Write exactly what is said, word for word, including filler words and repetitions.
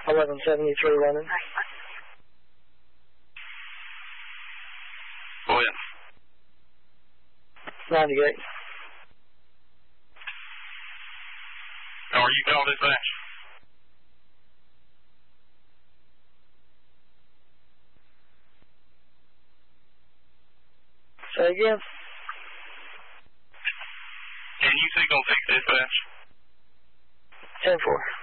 eleven seventy-three London. Go ahead. ninety-eight. How are you call dispatch? Say again? Can you signal six dispatch? ten four.